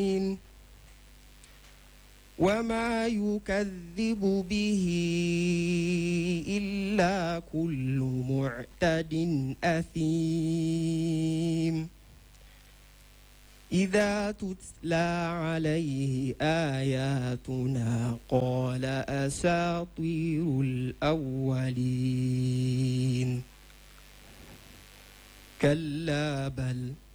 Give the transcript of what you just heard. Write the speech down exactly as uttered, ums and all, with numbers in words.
وما يكذب به إلا كل معتد أثيم إذا تتلى عليه آياتنا قال أساطير الأولين كلا بل